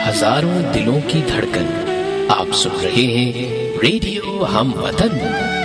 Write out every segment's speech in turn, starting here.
ہزاروں دلوں کی دھڑکن، آپ سن رہے ہیں ریڈیو ہم وطن۔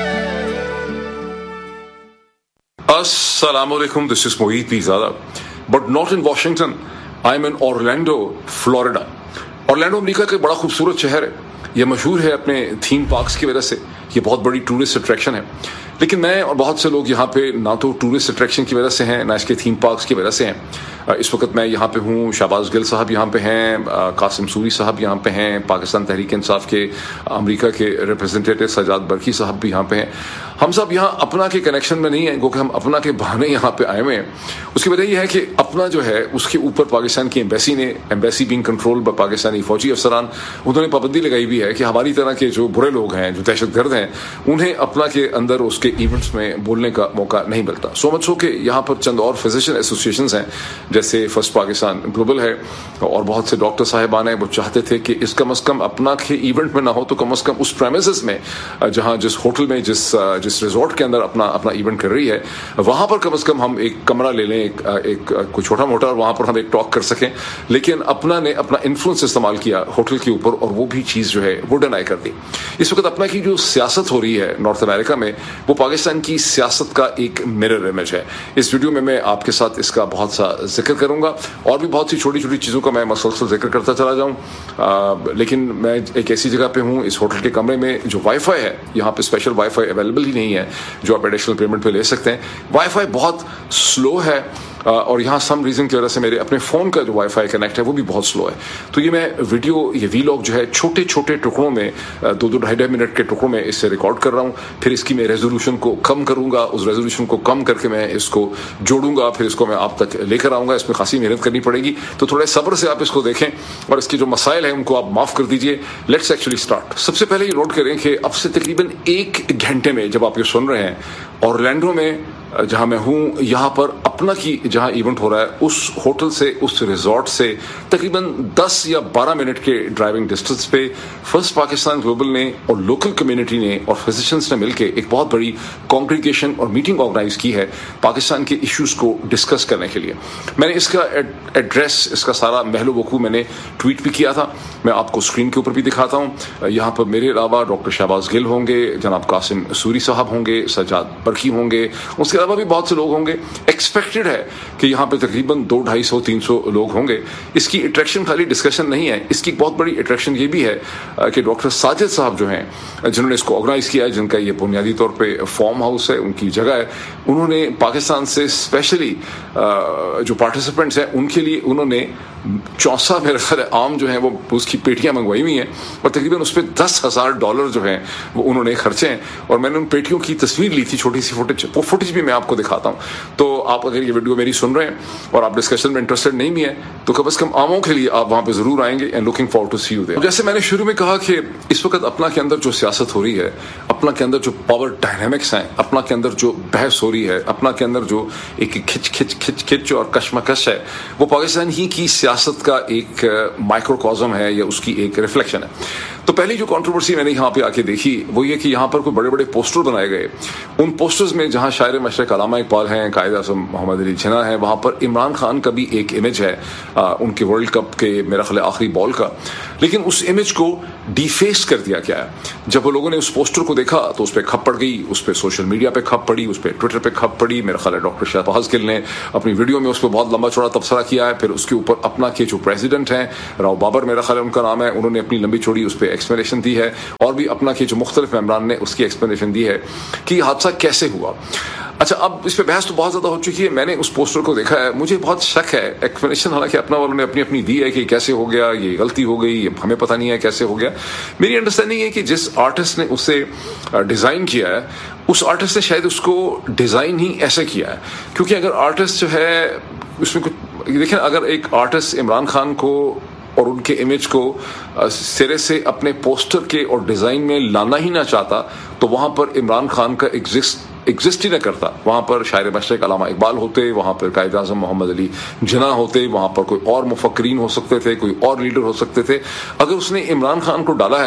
السلام علیکم، دس از موہیت Pirzada but not in Washington, I am in Orlando Florida. Orlando امریکہ کا بڑا خوبصورت شہر ہے، یہ مشہور ہے اپنے تھیم پارکس کی وجہ سے، یہ بہت بڑی ٹورسٹ اٹریکشن ہے۔ لیکن میں اور بہت سے لوگ یہاں پہ نہ تو ٹورسٹ اٹریکشن کی وجہ سے ہیں، نہ اس کے تھیم پارکس کی وجہ سے ہیں۔ اس وقت میں یہاں پہ ہوں، شہباز گل صاحب یہاں پہ ہیں، قاسم سوری صاحب یہاں پہ ہیں، پاکستان تحریک انصاف کے امریکہ کے ریپرزنٹیٹو سجاد برقی صاحب بھی یہاں پہ ہیں۔ ہم سب یہاں اپنا کے کنیکشن میں نہیں ہیں، کیونکہ ہم اپنا کے بہانے یہاں پہ آئے ہوئے ہیں۔ اس کی وجہ یہ ہے کہ اپنا جو ہے اس کے اوپر پاکستان کی embassy being control by Pakistani فوجی افسران، انہوں نے پابندی لگائی بھی ہے کہ ہماری طرح کے جو برے لوگ ہیں، جو دہشت گرد ہیں، انہیں اپنا کے اندر اس کے ایونٹس میں بولنے کا موقع نہیں ملتا۔ سو مچ ہو کہ یہاں پر چند اور فزیشین ایسوسیشنز ہیں، جیسے فرسٹ پاکستان گلوبل ہے، اور بہت سے ڈاکٹر صاحبان ہیں، وہ چاہتے تھے کہ اس کم از کم اپنا کے ایونٹ میں نہ ہو تو کم از کم اس پریمیسز میں، جہاں جس ہوٹل میں جس ریزورٹ کے اندر اپنا ایونٹ کر رہی ہے، وہاں پر کم از کم ہم ایک کمرہ لے لیں، ایک کوئی چھوٹا موٹا، اور وہاں پر ہم ایک ٹاک کر سکیں۔ لیکن اپنا نے اپنا انفلوئنس استعمال کیا ہوٹل کے اوپر، اور وہ بھی چیز جو ہے وہ ڈینائی کر دی۔ اس وقت اپنا کی جو سیاست ہو رہی ہے نارتھ امریکہ میں، وہ پاکستان کی سیاست کا ایک مرر امیج ہے۔ اس ویڈیو میں آپ کے ساتھ اس کا بہت سا ذکر کروں گا، اور بھی بہت سی چھوٹی چھوٹی چیزوں کا میں مسلسل ذکر کرتا چلا جاؤں۔ لیکن میں ایک ایسی جگہ پہ ہوں، اس ہوٹل کے کمرے میں، جو وائی فائی ہے، یہاں پہ اسپیشل وائی فائی اویلیبل ہی نہیں ہے جو آپ ایڈیشنل پیمنٹ پہ لے سکتے ہیں۔ وائی فائی بہت سلو ہے، اور یہاں سم ریزن کی وجہ سے میرے اپنے فون کا جو وائی فائی کنیکٹ ہے وہ بھی بہت سلو ہے۔ تو یہ میں یہ ویلاگ جو ہے چھوٹے چھوٹے ٹکڑوں میں، 2-2.5 منٹ کے ٹکڑوں میں اس سے ریکارڈ کر رہا ہوں۔ پھر اس کی میں ریزولوشن کو کم کروں گا، اس ریزولوشن کو کم کر کے میں اس کو جوڑوں گا، پھر اس کو میں آپ تک لے کر آؤں گا۔ اس میں خاصی محنت کرنی پڑے گی، تو تھوڑے صبر سے آپ اس کو دیکھیں، اور اس کے جو مسائل ہیں ان کو آپ معاف کر دیجئے۔ Let's actually start. سب سے پہلے یہ نوٹ کریں کہ اب سے تقریباً 1 گھنٹے میں جب آپ یہ سن رہے ہیں، اورلینڈو میں جہاں میں ہوں، یہاں پر اپنا کی جہاں ایونٹ ہو رہا ہے، اس ہوٹل سے، اس ریزورٹ سے تقریباً 10 یا 12 منٹ کے ڈرائیونگ ڈسٹینس پہ فرسٹ پاکستان گلوبل نے اور لوکل کمیونٹی نے اور فزیشنز نے مل کے ایک بہت بڑی کانگریگیشن اور میٹنگ آرگنائز کی ہے پاکستان کے ایشوز کو ڈسکس کرنے کے لیے۔ میں نے اس کا ایڈریس، اس کا سارا محل و وقوع میں نے ٹویٹ بھی کیا تھا، میں آپ کو اسکرین کے اوپر بھی دکھاتا ہوں۔ یہاں پر میرے علاوہ ڈاکٹر شہباز گل ہوں گے، جناب قاسم سوری صاحب ہوں گے، سجاد برقی ہوں گے، اس کے علاوہ بھی بہت سے لوگ ہوں گے۔ ایکسپیکٹڈ ہے کہ یہاں پہ تقریباً 200-250-300 لوگ ہوں گے۔ اس کی اٹریکشن خالی ڈسکشن نہیں ہے، اس کی بہت بڑی اٹریکشن یہ بھی ہے کہ ڈاکٹر ساجد صاحب جو ہیں، جنہوں نے اس کو آرگنائز کیا ہے، جن کا یہ بنیادی طور پہ فارم ہاؤس ہے، ان کی جگہ ہے، انہوں نے پاکستان سے اسپیشلی جو پارٹیسپینٹس ہیں ان کے لیے انہوں نے 64 میرے خیال عام جو ہیں وہ اس کی پیٹیاں منگوائی ہوئی ہیں، اور تقریباً اس پہ $10,000 جو ہیں وہ انہوں نے خرچے ہیں۔ اور میں نے ان پیٹیوں کی تصویر لی تھی، چھوٹی سی فوٹیج، وہ فوٹیج بھی میں آپ کو دکھاتا ہوں۔ تو آپ اگر یہ ویڈیو میری سن رہے ہیں اور آپ ڈسکشن میں انٹرسٹڈ نہیں بھی ہیں، تو کم از کم عاموں کے لیے آپ وہاں پہ ضرور آئیں گے، and looking forward to C you their. جیسے میں نے شروع میں کہا کہ اس وقت اپنا کے اندر جو سیاست ہو رہی ہے، اپنا کے اندر جو پاور ڈائنامکس ہیں، اپنا کے اندر جو بحث ہو رہی ہے، اپنا کے اندر جو ایک کھچ اور کشمکش ہے، وہ پاکستان ہی کی سیاست کا ایک مائکروکازم ہے، یا اس کی ایک ریفلیکشن ہے۔ تو پہلی جو کنٹروورسی میں نے یہاں پہ آ کے دیکھی وہ یہ کہ یہاں پر کوئی بڑے بڑے پوسٹر بنائے گئے۔ ان پوسٹرز میں جہاں شاعر مشرق علامہ اقبال ہیں، قائد اعظم محمد علی جناح ہیں، وہاں پر عمران خان کا بھی ایک امیج ہے ان کے ورلڈ کپ کے میرا خیال آخری بال کا، لیکن اس امیج کو ڈیفیس کر دیا گیا ہے۔ جب وہ لوگوں نے اس پوسٹر کو دیکھا تو اس پہ کھپ پڑ گئی، اس پہ سوشل میڈیا پہ کھپ پڑی، اس پہ ٹویٹر پہ کھپ پڑی۔ میرا خیال ہے ڈاکٹر شہباز گل نے اپنی ویڈیو میں اس پہ بہت لمبا چوڑا تبصرہ کیا ہے۔ پھر اس کے اوپر اپنا کے جو پریزیڈنٹ ہیں، راؤ بابر میرا خیال ہے ان کا نام ہے، انہوں نے اپنی لمبی چوڑی اس پہ ایکسپلینیشن دی ہے، اور بھی اپنا کے جو مختلف ممبران نے اس کی ایکسپلینیشن دی ہے کہ یہ حادثہ کیسے ہوا۔ اچھا، اب اس پہ بحث تو بہت زیادہ ہو چکی ہے۔ میں نے اس پوسٹر کو دیکھا ہے، مجھے بہت شک ہے، ایکسپلینیشن حالانکہ اپنا والوں نے اپنی دی ہے کہ کیسے ہو گیا، یہ غلطی ہو گئی، یہ ہمیں پتہ نہیں ہے کیسے ہو گیا۔ میری انڈرسٹینڈنگ ہے کہ جس آرٹسٹ نے اسے ڈیزائن کیا ہے، اس آرٹسٹ نے شاید اس کو ڈیزائن ہی ایسے کیا ہے، کیونکہ اگر آرٹسٹ جو ہے اس میں کچھ دیکھیں، اگر ایک آرٹسٹ عمران خان کو اور ان کے امیج کو سرے سے اپنے پوسٹر کے اور ڈیزائن میں لانا ہی نہ چاہتا، تو وہاں پر عمران خان کا ایگزسٹ ہی نہ کرتا۔ وہاں پر شاعر مشرق علامہ اقبال ہوتے، وہاں پر قائد اعظم محمد علی جناح ہوتے، وہاں پر کوئی اور مفکرین ہو سکتے تھے، کوئی اور لیڈر ہو سکتے تھے۔ اگر اس نے عمران خان کو ڈالا ہے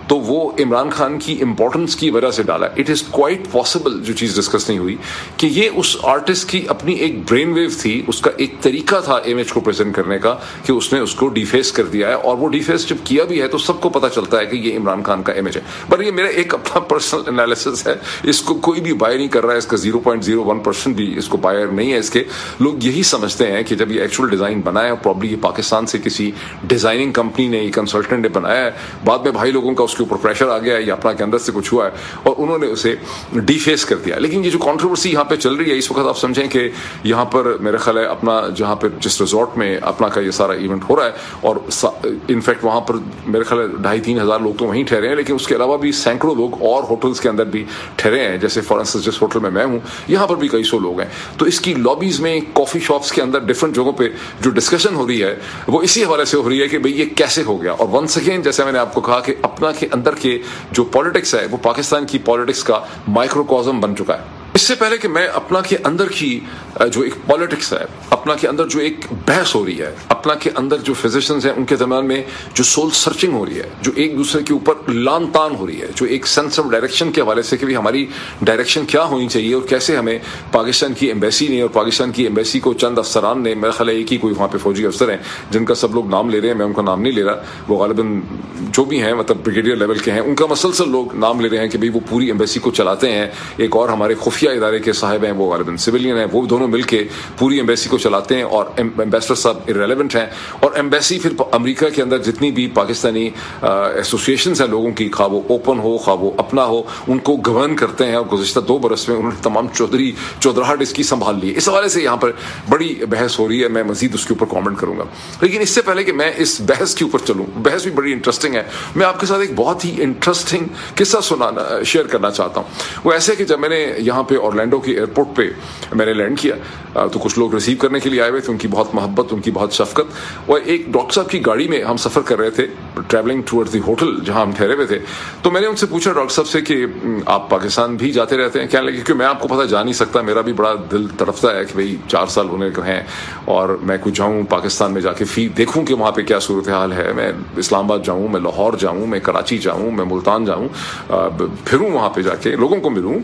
تو وہ عمران خان کی امپورٹنس کی وجہ سے ڈالا. اٹ از کوائٹ پاسبل, جو چیز ڈسکس نہیں ہوئی, کہ یہ اس آرٹسٹ کی اپنی ایک برین ویو تھی, اس کا ایک طریقہ تھا امیج کو پریزنٹ کرنے کا, کہ اس نے اس کو ڈیفیس کر دیا ہے, اور وہ ڈیفیس جب کیا بھی ہے تو سب کو پتا چلتا ہے کہ یہ عمران خان کا امیج ہے. پر یہ میرا ایک اپنا پرسنل انالیسس ہے, اس کو کوئی بھی بائی نہیں کر رہا ہے, اس کا 0.01% بھی اس کو بائر نہیں ہے. اس کے لوگ یہی سمجھتے ہیں کہ جب یہ ایکچوئل ڈیزائن بنا ہے, اور پرابلی یہ پاکستان سے کسی ڈیزائننگ کمپنی نے, کنسلٹنٹ نے بنایا ہے, بعد میں بھائی لوگوں کا اس کے اوپر پریشر آ گیا ہے یا اپنا کے اندر سے کچھ ہوا ہے اور انہوں نے اسے ڈیفیس کر دیا. لیکن یہ جو کنٹروورسی یہاں پہ چل رہی ہے اس وقت, آپ سمجھیں کہ یہاں پر میرا خیال ہے اپنا جہاں پہ جس ریزورٹ میں اپنا کا یہ سارا ایونٹ ہو رہا ہے, اور انفیکٹ وہاں پر میرے خیال ہے 2,500-3 ہزار لوگ تو وہیں ٹھہرے ہیں, لیکن اس کے علاوہ بھی سینکڑوں لوگ اور ہوٹلز کے اندر بھی ٹھہرے ہیں. جیسے فار انسٹنس جس ہوٹل میں ہوں, یہاں پر بھی کئی سو لوگ ہیں. تو اس کی لابیز میں, کافی شاپس کے اندر, ڈفرنٹ جگہوں پہ جو ڈسکشن ہو رہی ہے وہ اسی حوالے سے ہو رہی ہے کہ بھئی یہ کیسے ہو گیا. اور ونس اگین جیسے میں نے آپ کو کہا کہ اپنا کے اندر کے جو پالیٹکس ہے وہ پاکستان کی پالیٹکس کا مائکروکازم بن چکا ہے. اس سے پہلے کہ میں اپنا کے اندر کی جو ایک پالیٹکس ہے, اپنا کے اندر جو ایک بحث ہو رہی ہے, اپنا کے اندر جو فزیشنز ہیں ان کے درمیان میں جو سول سرچنگ ہو رہی ہے, جو ایک دوسرے کے اوپر لان تان ہو رہی ہے, جو ایک سینس آف ڈائریکشن کے حوالے سے کہ ہماری ڈائریکشن کیا ہونی چاہیے, اور کیسے ہمیں پاکستان کی ایمبیسی نے, اور پاکستان کی ایمبیسی کو چند افسران نے, میرا خیال ہے ایک ہی کوئی وہاں پہ فوجی افسر ہیں جن کا سب لوگ نام لے رہے ہیں, میں ان کا نام نہیں لے رہا, وہ غالباً جو بھی ہیں مطلب بریگیڈیئر لیول کے ہیں, ان کا مسلسل لوگ نام لے رہے ہیں کہ بھئی وہ پوری ایمبیسی کو چلاتے ہیں. ایک اور ہمارے خفیہ ادارے کے صاحب ہیں, وہ غالباً سویلین ہیں, وہ دونوں مل کے پوری ایمبیسی کو چلاتے ہیں, اور ایمبیسڈر صاحب ارریلیونٹ ہیں. اور ایمبیسی پھر امریکہ کے اندر جتنی بھی پاکستانی ایسوسیشنز ہیں لوگوں کی, خواہ وہ اوپن ہو خواہ وہ اپنا ہو, ان کو گورن کرتے ہیں. اور گزشتہ 2 برس میں انہوں نے تمام چودراہٹ اس کی سنبھال لی. اس حوالے سے یہاں پر بڑی بحث ہو رہی ہے, میں مزید اس کے اوپر کامنٹ کروں گا. لیکن اس سے پہلے کہ میں اس بحث کے اوپر چلوں, بحث بھی بڑی انٹرسٹنگ ہے, میں آپ کے ساتھ ایک بہت ہی انٹرسٹنگ قصہ شیئر کرنا چاہتا ہوں. وہ ایسے کہ جب میں نے یہاں پہ اورلینڈو کے ایئرپورٹ پہ میں نے لینڈ کیا, تو کچھ لوگ ریسیو کرنے کے لیے آئے ہوئے تھے, ان کی بہت محبت, ان کی بہت شفقت. اور ایک ڈاکٹر صاحب کی گاڑی میں ہم سفر کر رہے تھے, ٹریولنگ ٹورڈز دی ہوٹل جہاں ہم ٹھہرے ہوئے تھے. تو میں نے ان سے پوچھا ڈاکٹر صاحب سے کہ آپ پاکستان بھی جاتے رہتے ہیں؟ کہنے لگے کہ میں آپ کو پتہ جا نہیں سکتا, میرا بھی بڑا دل تڑپتا ہے کہ بھئی 4 سال ہونے کو ہیں اور میں کچھ جاؤں پاکستان میں, جا کے دیکھوں کہ وہاں پہ کیا صورتحال ہے. میں اسلام آباد جاؤں, میں لاہور جاؤں, میں کراچی جاؤں, میں ملتان جاؤں, پھروں وہاں پہ جا کے لوگوں کو ملوں.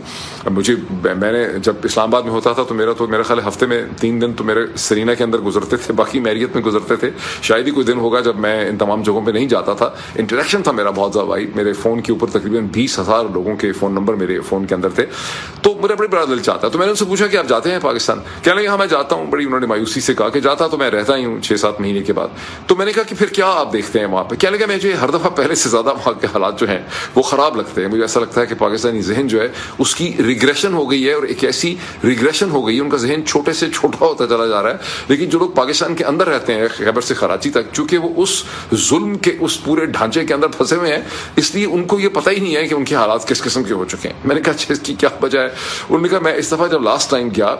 میں نے جب اسلام آباد میں ہوتا تھا تو میرا خیال ہفتے میں 3 دن تو میرے سرینا کے اندر گزرتے تھے, باقی میریت میں گزرتے تھے. شاید ہی کوئی دن ہوگا جب میں ان تمام جگہوں پہ نہیں جاتا تھا. انٹریکشن تھا میرا بہت زیادہ بھائی, میرے فون کے اوپر تقریباً 20,000 لوگوں کے فون نمبر میرے فون کے اندر تھے. تو میرا بڑا دل چاہتا. تو میں نے ان سے پوچھا کہ آپ جاتے ہیں پاکستان؟ کہنے لگے ہاں میں جاتا ہوں. بڑی انہوں نے مایوسی سے کہا کہ جاتا تو میں رہتا ہی ہوں 6-7 مہینے کے بعد. تو میں نے کہا کہ پھر کیا آپ دیکھتے ہیں وہاں پہ؟ کہنے لگا مجھے ہر دفعہ پہلے سے زیادہ وہاں کے حالات جو ہیں وہ خراب لگتے ہیں. مجھے ایسا لگتا ہے کہ پاکستانی ذہن جو ہے اس کی ریگریشن ہو گئی ہے, اور ایک ایسی ریگریشن ہو گئی ہے, ان کا ذہن چھوٹے سے چھوٹا ہوتا چلا جا رہا ہے. لیکن جو لوگ پاکستان کے اندر رہتے ہیں خیبر سے کراچی تک, چونکہ وہ اس ظلم کے اس پورے ڈھانچے کے اندر پھنسے ہوئے ہیں, اس لیے ان کو یہ پتہ ہی نہیں ہے کہ ان کے حالات کس قسم کے ہو چکے ہیں. میں نے کہا اچھا اس کی کیا وجہ ہے؟ انہوں نے کہا میں اس دفعہ جب لاسٹ ٹائم گیا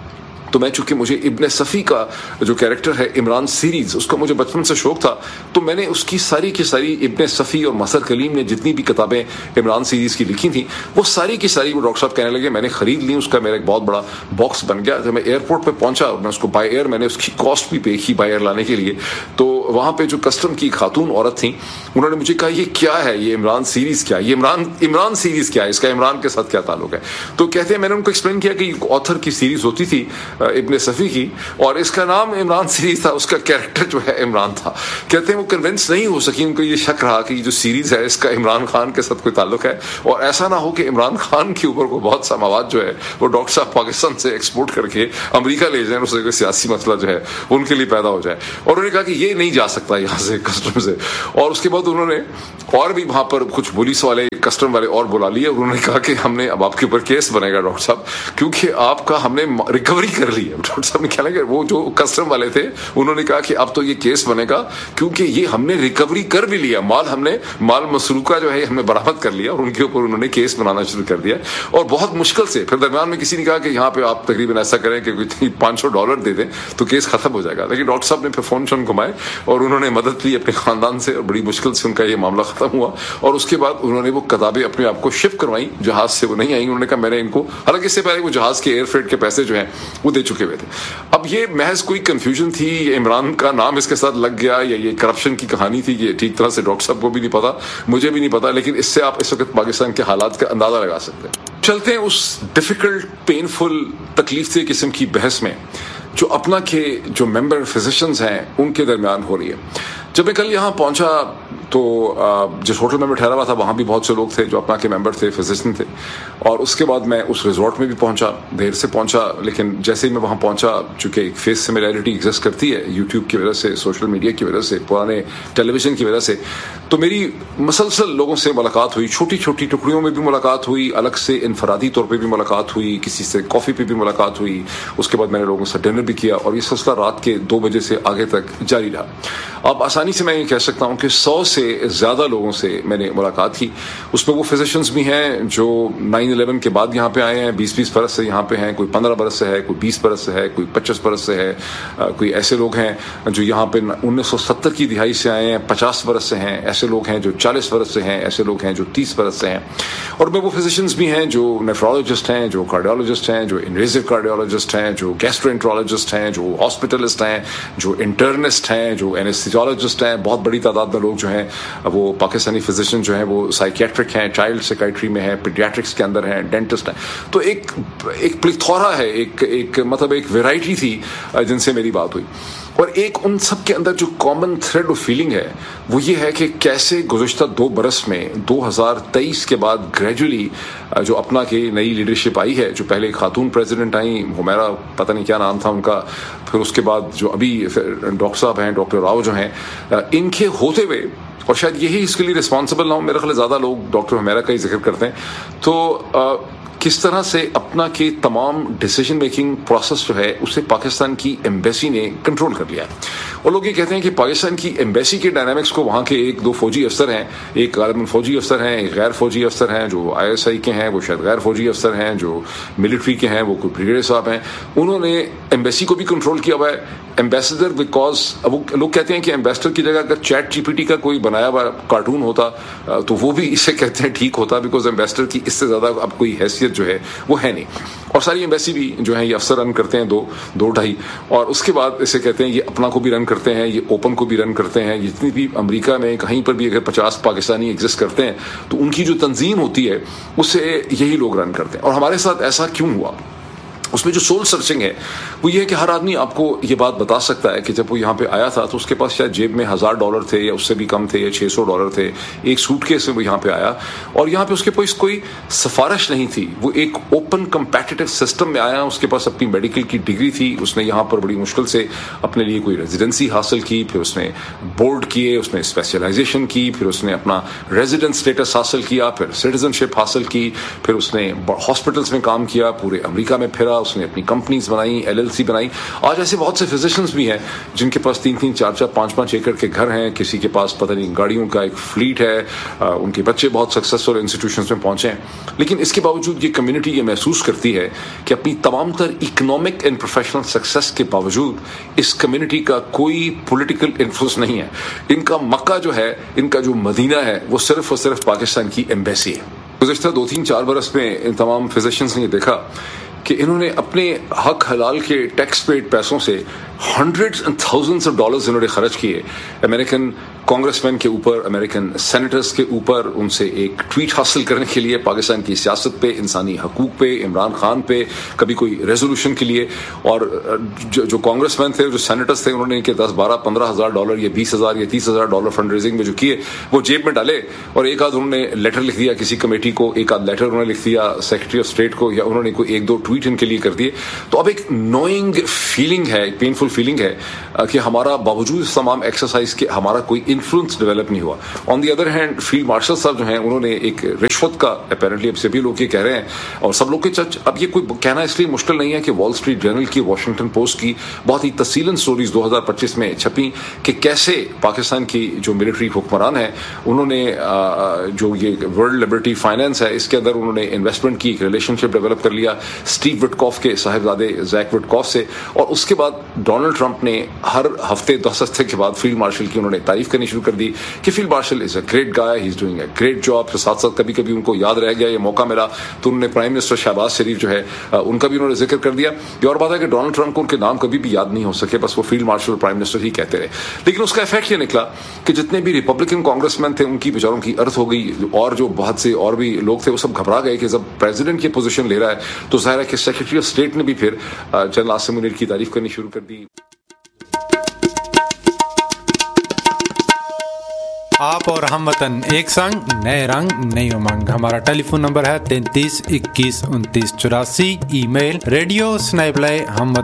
تو میں چونکہ مجھے ابن صفی کا جو کیریکٹر ہے عمران سیریز, اس کا مجھے بچپن سے شوق تھا, تو میں نے اس کی ساری کی ساری ابن صفی اور مسر کلیم نے جتنی بھی کتابیں عمران سیریز کی لکھی تھیں وہ ساری کی ساری, وہ ڈاکٹر صاحب کہنے لگے میں نے خرید لی. اس کا میرا ایک بہت بڑا باکس بن گیا. جب میں ایئرپورٹ پہ پہنچا, میں اس کو بائی ایئر, میں نے اس کی کاسٹ بھی پے کی بائی ایئر لانے کے لیے. تو وہاں پہ جو کسٹم کی خاتون عورت تھیں انہوں نے مجھے کہا یہ کیا ہے, یہ عمران سیریز کیا ہے, یہ عمران سیریز کیا ہے, اس کا عمران کے ساتھ کیا تعلق ہے؟ تو کہتے ہیں میں نے ان کو ایکسپلین کیا کہ یہ آتھر کی سیریز ہوتی تھی ابن صفی کی, اور اس کا نام عمران سیریز تھا, اس کا کیریکٹر جو ہے عمران تھا. کہتے ہیں وہ کنونس نہیں ہو سکی, ان کو یہ شک رہا کہ یہ جو سیریز ہے اس کا عمران خان کے ساتھ کوئی تعلق ہے, اور ایسا نہ ہو کہ عمران خان کے اوپر کوئی بہت سا مواد جو ہے وہ ڈاکٹر صاحب پاکستان سے ایکسپورٹ کر کے امریکہ لے جائیں, اس سے کوئی سیاسی مسئلہ جو ہے ان کے لیے پیدا ہو جائے. اور انہوں نے کہا کہ یہ نہیں جا سکتا یہاں سے کسٹم سے. اور اس کے بعد انہوں نے اور بھی وہاں پر کچھ پولیس والے کسٹم والے اور بلا لیے. انہوں نے کہا کہ ہم نے اب آپ کے اوپر کیس بنے گا ڈاکٹر صاحب, کیونکہ آپ کا ہم نے ریکوری کر لی ہے. ڈاکٹر صاحب نے کہا کہ وہ جو کسٹم والے تھے انہوں نے کہا کہ اب تو یہ کیس بنے گا کیونکہ یہ ہم نے ریکوری کر بھی لیا, مال مسروقہ جو ہے ہم نے برآمد کر لیا, اور ان کے اوپر انہوں نے کیس بنانا شروع کر دیا. اور بہت مشکل سے پھر درمیان میں کسی نے کہا کہ یہاں پہ آپ تقریباً ایسا کریں کہ $500 دے دیں تو کیس ختم ہو جائے گا. لیکن ڈاکٹر صاحب نے پھر فون گھمائے اور انہوں نے مدد لی اپنے خاندان سے, اور بڑی مشکل سے ان کا یہ معاملہ ختم ہوا. اور اس کے بعد انہوں نے وہ کتابیں اپنے آپ کو شفٹ کروائیں, جہاز سے وہ نہیں آئیں. انہوں نے کہا میں نے ان کو, حالانکہ اس سے پہلے وہ جہاز کے ایئر فریٹ کے پیسے جو ہیں وہ دے چکے ہوئے تھے. اب یہ محض کوئی کنفیوژن تھی, عمران کا نام اس کے ساتھ لگ گیا, یا یہ کرپشن کی کہانی تھی, یہ ٹھیک طرح سے ڈاکٹر صاحب کو بھی نہیں پتا, مجھے بھی نہیں پتا, لیکن اس سے آپ اس وقت پاکستان کے حالات کا اندازہ لگا سکتے ہیں. چلتے ہیں اس ڈیفیکلٹ, پینفل, تکلیف دہ قسم کی بحث میں جو اپنا کے جو ممبر فزیشنز ہیں ان کے درمیان ہو رہی ہے. جب میں کل یہاں پہنچا تو جس ہوٹل میں ٹھہرا ہوا تھا وہاں بھی بہت سے لوگ تھے جو اپنا کے ممبر تھے, فزیشین تھے, اور اس کے بعد میں اس ریزورٹ میں بھی پہنچا, دیر سے پہنچا, لیکن جیسے ہی میں وہاں پہنچا, چونکہ ایک فیس سملیرٹی ایگزسٹ کرتی ہے یوٹیوب کی وجہ سے, سوشل میڈیا کی وجہ سے, پرانے ٹیلی ویژن کی وجہ سے, تو میری مسلسل لوگوں سے ملاقات ہوئی, چھوٹی چھوٹی ٹکڑیوں میں بھی ملاقات ہوئی, الگ سے انفرادی طور پہ بھی ملاقات ہوئی, کسی سے کافی پہ بھی ملاقات ہوئی, اس کے بعد میں نے لوگوں سے ڈنر بھی کیا, اور یہ سلسلہ رات کے 2 بجے سے آگے تک جاری رہا. اب آسانی سے میں یہ کہہ سکتا ہوں کہ 100 سے زیادہ لوگوں سے میں نے ملاقات کی. اس میں وہ فزیشنز بھی ہیں جو 9/11 کے بعد یہاں پہ آئے ہیں, 20 برس سے یہاں پہ ہیں, کوئی 15 برس سے ہے, کوئی 20 برس سے ہے, کوئی 25 برس سے ہے, کوئی ایسے لوگ ہیں جو یہاں پہ 1970 کی دہائی سے آئے ہیں, 50 برس سے ہیں, ایسے لوگ ہیں جو 40 برس سے ہیں, ایسے لوگ ہیں جو 30 برس سے ہیں. اور میں وہ فزیشنز بھی ہیں جو نیفرولوجسٹ ہیں, جو کارڈیولوجسٹ ہیں, جو انویزو کارڈیولوجسٹ ہیں, جو گیسٹرونٹرولوجسٹ ہیں, جو ہاسپٹلسٹ ہیں, جو انٹرنسٹ ہیں, جو اینستھیزیولوجسٹ ہیں. بہت بڑی تعداد میں لوگ جو ہیں وہ پاکستانی فزیشین جو ہیں وہ سائیکیٹرک ہیں, چائلڈ سائیکیٹری میں ہیں, پیڈیاٹرکس کے اندر ہیں, ڈینٹسٹ ہیں. تو ایک پلیتھورا ہے, ایک مطلب ایک ویرائٹی تھی جن سے میری بات ہوئی. اور ایک ان سب کے اندر جو کامن تھریڈ آف فیلنگ ہے وہ یہ ہے کہ کیسے گزشتہ 2 برس میں 2023 کے بعد گریجولی جو اپنا کی نئی لیڈرشپ آئی ہے, جو پہلے خاتون پریزیڈنٹ آئیں, ہمیرا پتہ نہیں کیا نام تھا ان کا, پھر اس کے بعد جو ابھی ڈاکٹر صاحب ہیں, ڈاکٹر راؤ جو ہیں, ان کے ہوتے ہوئے, اور شاید یہی اس کے لیے رسپانسبل نہ ہو, میرا خیال زیادہ لوگ ڈاکٹر ہمیرا کا ہی ذکر کرتے ہیں, تو کس طرح سے اپنا کے تمام ڈیسیجن میکنگ پروسیس جو ہے اسے پاکستان کی ایمبیسی نے کنٹرول کر لیا ہے. اور لوگ یہ کہتے ہیں کہ پاکستان کی ایمبیسی کے ڈائنامکس کو وہاں کے 1-2 فوجی افسر ہیں, ایک غالباً فوجی افسر ہیں, ایک غیر فوجی افسر ہیں, جو ISI کے ہیں وہ شاید غیر فوجی افسر ہیں, جو ملٹری کے ہیں وہ کوئی بریگیڈیئر صاحب ہیں, انہوں نے ایمبیسی کو بھی کنٹرول کیا ہوا ہے. ایمبیسڈر بیکاز اب لوگ کہتے ہیں کہ ایمبیسڈر کی جگہ اگر ChatGPT کا کوئی بنایا ہوا کارٹون ہوتا تو وہ بھی اسے کہتے ہیں ٹھیک ہوتا, بیکاز ایمبیسڈر کی اس سے زیادہ اب کوئی حیثیت جو ہے وہ ہے نہیں. اور ساری ایمبیسی بھی جو ہیں یہ افسر رن کرتے ہیں 2-2.5, اور اس کے بعد اسے کہتے ہیں یہ اپنا کو بھی رن کرتے ہیں, یہ اوپن کو بھی رن کرتے ہیں. جتنی بھی امریکہ میں کہیں پر بھی اگر 50 پاکستانی ایگزسٹ کرتے ہیں تو ان کی جو تنظیم ہوتی ہے اسے یہی لوگ رن کرتے ہیں. اور ہمارے ساتھ ایسا کیوں ہوا؟ اس میں جو سول سرچنگ ہے وہ یہ ہے کہ ہر آدمی آپ کو یہ بات بتا سکتا ہے کہ جب وہ یہاں پہ آیا تھا تو اس کے پاس شاید جیب میں $1000 تھے, یا اس سے بھی کم تھے, یا $600 تھے, ایک سوٹ کیس میں وہ یہاں پہ آیا, اور یہاں پہ اس کے پاس کوئی سفارش نہیں تھی, وہ ایک اوپن کمپیٹیٹو سسٹم میں آیا. اس کے پاس اپنی میڈیکل کی ڈگری تھی, اس نے یہاں پر بڑی مشکل سے اپنے لیے کوئی ریزیڈنسی حاصل کی, پھر اس نے بورڈ کیے, اس نے اسپیشلائزیشن کی, پھر اس نے اپنا ریزیڈنٹ اسٹیٹس حاصل کیا, پھر سٹیزن شپ حاصل کی, پھر اس نے ہاسپٹلس میں کام کیا, پورے امریکہ میں پھرا, اس نے اپنی کمپنیز بنائی, LLC بنائی. آج ایسے بہت سے فزیشنز بھی ہیں جن کے پاس 3-3, 4-4, 5-5 ایکڑ کے گھر ہیں, کسی کے پاس پتہ نہیں گاڑیوں کا ایک فلیٹ ہے, ان کے بچے بہت سکسیسفل انسٹیٹیوشنز میں پہنچے ہیں. لیکن اس کے باوجود یہ کمیونٹی یہ محسوس کرتی ہے کہ اپنی تمام تر اکنامک اینڈ پروفیشنل سکسیس کے باوجود اس کمیونٹی کا کوئی پولیٹیکل انفلوئنس نہیں ہے. ان کا مکہ جو ہے, ان کا جو مدینہ ہے, وہ صرف اور صرف پاکستان کی ایمبیسی ہے. گزشتہ 2-3-4 برس میں ان تمام فزیشنز نے یہ دیکھا کہ انہوں نے اپنے حق حلال کے ٹیکس پیڈ پیسوں سے hundreds and thousands of dollars انہوں نے خرچ کیے امریکن کانگریس مین کے اوپر, امریکن سینیٹرز کے اوپر, ان سے ایک ٹویٹ حاصل کرنے کے لیے, پاکستان کی سیاست پہ, انسانی حقوق پہ, عمران خان پہ, کبھی کوئی ریزولوشن کے لیے. اور جو کانگریس مین تھے, جو سینیٹرز تھے, انہوں نے کہ $10,000-15,000 یا $20,000 یا $30,000 فنڈ ریزنگ میں جو کیے وہ جیب میں ڈالے, اور ایک آدھ انہوں نے لیٹر لکھ دیا کسی کمیٹی کو, ایک آدھ لیٹر انہوں نے لکھ دیا سیکرٹری آف اسٹیٹ کو, یا انہوں نے کوئی 1-2 ٹویٹ ان کے لیے کر دیے. تو اب ایک نوئنگ فیلنگ ہے, ایک پینفل فیلنگ ہے کہ ہمارا باوجود اس تمام ایکسرسائز کے ہمارا کوئی انفلوئنس ڈیولپ نہیں ہوا. آن the other hand field marshal صاحب جو ہیں انہوں نے ایک رشوت کا اپیرنٹلی اب سبھی لوگ یہ کہہ رہے ہیں, اور سب لوگ کے چرچ, اب یہ کوئی کہنا اس لیے مشکل نہیں ہے کہ وال اسٹریٹ جرنل کی, واشنگٹن پوسٹ کی بہت ہی تفصیلاً سٹوریز 2025 میں چھپیں کہ کیسے پاکستان کی جو ملٹری حکمران ہیں انہوں نے جو یہ ورلڈ لبرٹی فائنانس ہے اس کے اندر انہوں نے انویسٹمنٹ کی, ایک ریلیشن شپ ڈیولپ کر لیا اسٹیو وٹکاف کے صاحبزادے زیک وٹکاف سے, اور اس کے بعد ڈونلڈ ٹرمپ نے ہر ہفتے 10 ہفتے کے بعد فیلڈ مارشل کی انہوں نے تعریف کرنی شروع کر دی کہ field marshal is a great guy, he is doing a great job. پھر ساتھ ساتھ کبھی کبھی ان کو یاد رہ گیا, یہ موقع ملا تو انہوں نے پرائم منسٹر شہباز شریف جو ہے ان کا بھی انہوں نے ذکر کر دیا. یہ اور بات ہے کہ ڈونلڈ ٹرمپ کو ان کے نام کبھی بھی یاد نہیں ہو سکے, بس وہ فیلڈ مارشل اور پرائم منسٹر ہی کہتے رہے. لیکن اس کا افیکٹ یہ نکلا کہ جتنے بھی ریپبلکن کانگریس مین تھے ان کی بیچاروں کی ارتھ ہو گئی, اور جو بہت سے اور بھی لوگ تھے وہ سب گھبرا گئے کہ جب پریزیڈنٹ کی پوزیشن لے رہا ہے تو ظاہر ہے کہ سیکرٹری آف اسٹیٹ نے بھی پھر جنرل عاصم منیر کی تعریف کرنی شروع کر دی. آپ اور ہم وطن ایک سنگ, نئے رنگ نئی امنگ. ہمارا ٹیلی فون نمبر ہے 33 21 29 84. ای میل radio@hamwatan.info.